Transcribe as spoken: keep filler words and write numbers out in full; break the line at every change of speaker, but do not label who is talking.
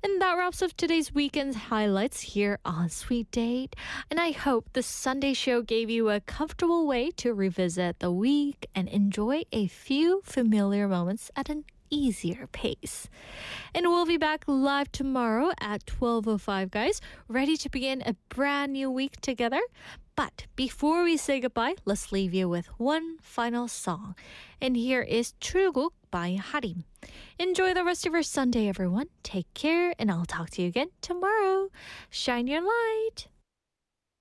And that wraps up today's weekend's highlights here on Sweet Date. And I hope the Sunday show gave you a comfortable way to revisit the week and enjoy a few familiar moments at an easier pace. And we'll be back live tomorrow at twelve oh five, guys, ready to begin a brand new week together. But before we say goodbye, let's leave you with one final song. And here is 출국 by Harim. Enjoy the rest of your Sunday, everyone. Take care, and I'll talk to you again tomorrow. Shine your light.